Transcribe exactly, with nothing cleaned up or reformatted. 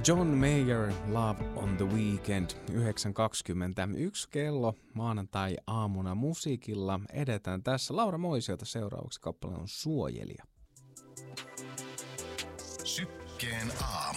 John Mayer, Love on the Weekend, yhdeksän kaksikymmentäyksi kello maanantai-aamuna musiikilla. Edetään tässä Laura Moisiota seuraavaksi, kappale on Suojelija. Sykkeen aamu.